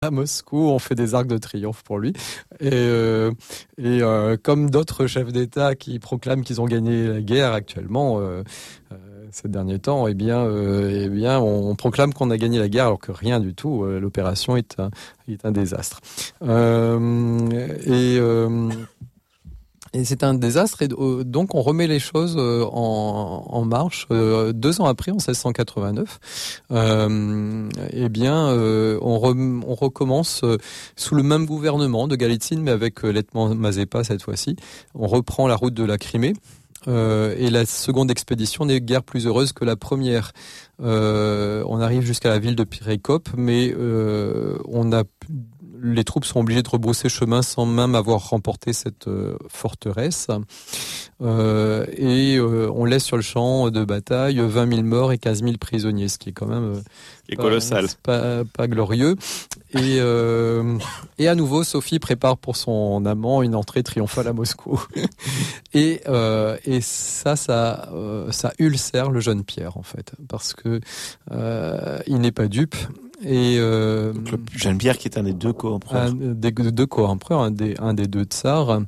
à Moscou, on fait des arcs de triomphe pour lui. Comme d'autres chefs d'État qui proclament qu'ils ont gagné la guerre actuellement, ces derniers temps, on proclame qu'on a gagné la guerre alors que rien du tout. L'opération est un désastre. Et c'est un désastre, et donc on remet les choses en marche. 2 ans après, en 1689, on recommence sous le même gouvernement de Galitzine, mais avec Letman Mazepa cette fois-ci. On reprend la route de la Crimée. Et la seconde expédition n'est guère plus heureuse que la première. On arrive jusqu'à la ville de Perekop, mais les troupes sont obligées de rebrousser chemin sans même avoir remporté cette forteresse. On laisse sur le champ de bataille 20 000 morts et 15 000 prisonniers, ce qui est quand même colossal. Pas glorieux. Et à nouveau, Sophie prépare pour son amant une entrée triomphale à Moscou. Et ça ulcère le jeune Pierre, en fait, parce que il n'est pas dupe. Donc le jeune Pierre qui est un des 2 co-empereurs. Un des 2 co-empereurs, un des 2 tsars.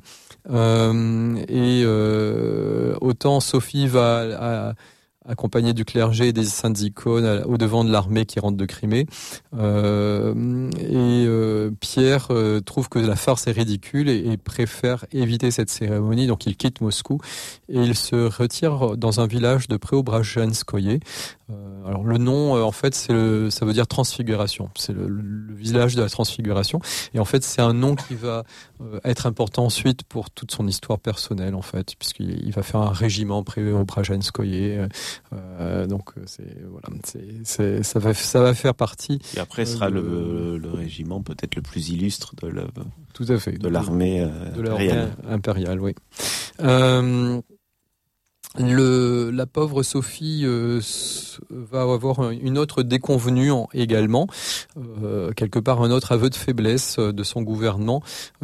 Autant Sophie va accompagnée du clergé et des saintes icônes au devant de l'armée qui rentre de Crimée. Pierre trouve que la farce est ridicule et préfère éviter cette cérémonie, donc il quitte Moscou et il se retire dans un village de Preobrajenskoye. Alors le nom, en fait, ça veut dire transfiguration. C'est le village de la transfiguration. Et en fait, c'est un nom qui va être important ensuite pour toute son histoire personnelle, en fait, puisqu'il va faire un régiment Preobrajenskoye. Ça va faire partie. Et après sera le régiment peut-être le plus illustre tout à fait, de l'armée impériale, oui. La pauvre Sophie va avoir une autre déconvenue également, quelque part un autre aveu de faiblesse de son gouvernement.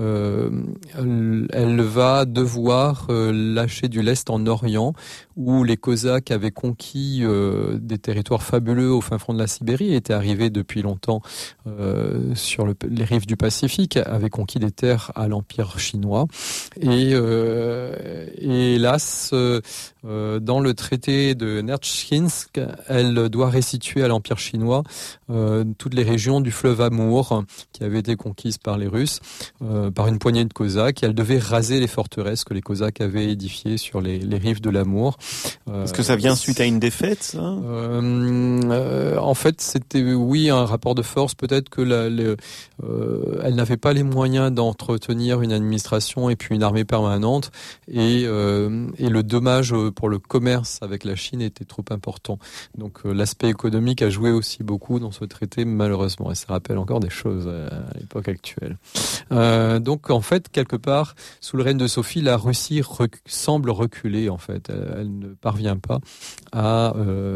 Elle va devoir lâcher du lest en Orient, où les Cosaques avaient conquis des territoires fabuleux au fin fond de la Sibérie, étaient arrivés depuis longtemps sur les rives du Pacifique, avaient conquis des terres à l'Empire chinois. Et hélas, dans le traité de Nertchinsk, elle doit restituer à l'Empire chinois toutes les régions du fleuve Amour qui avaient été conquises par les Russes, par une poignée de Cosaques, et elle devait raser les forteresses que les Cosaques avaient édifiées sur les rives de l'Amour. Est-ce que ça vient suite à une défaite, ça en fait, c'était un rapport de force. Peut-être que elle n'avait pas les moyens d'entretenir une administration et puis une armée permanente, et le dommage pour le commerce avec la Chine était trop important. Donc l'aspect économique a joué aussi beaucoup dans ce traité, malheureusement, et ça rappelle encore des choses à l'époque actuelle. Donc en fait, quelque part, sous le règne de Sophie, la Russie semble reculer. En fait, elle ne parvient pas à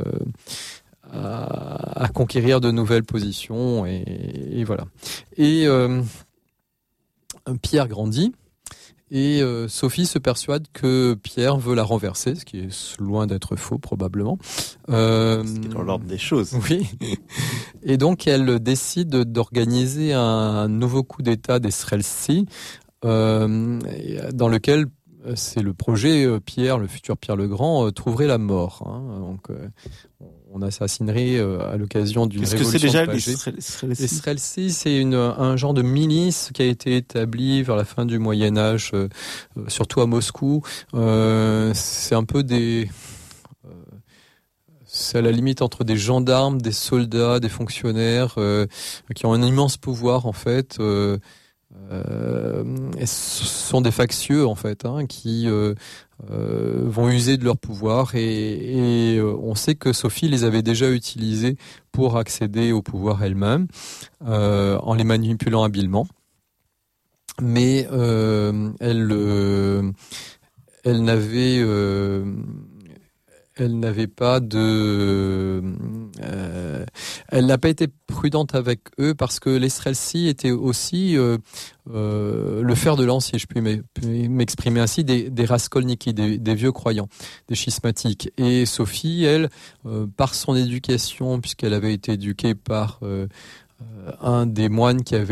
conquérir de nouvelles positions, et voilà. Et Pierre grandit. Et Sophie se persuade que Pierre veut la renverser, ce qui est loin d'être faux probablement. Ce qui est dans l'ordre des choses. Oui. Et donc elle décide d'organiser un nouveau coup d'État des Streltsy, dans lequel c'est le projet Pierre, le futur Pierre le Grand, trouverait la mort. Donc on assassinerait à l'occasion d'une révolution. Qu'est-ce que c'est déjà les Streltsy? C'est un genre de milice qui a été établi vers la fin du Moyen Âge, surtout à Moscou. C'est un peu c'est à la limite entre des gendarmes, des soldats, des fonctionnaires qui ont un immense pouvoir, en fait. Et ce sont des factieux, en fait, qui vont user de leur pouvoir, et on sait que Sophie les avait déjà utilisés pour accéder au pouvoir elle-même, en les manipulant habilement. Mais elle elle n'a pas été prudente avec eux, parce que les Streltsy étaient aussi le fer de lance, si je puis m'exprimer ainsi, des raskolniki, des vieux croyants, des schismatiques. Et Sophie, elle, par son éducation, puisqu'elle avait été éduquée par un des moines qui avait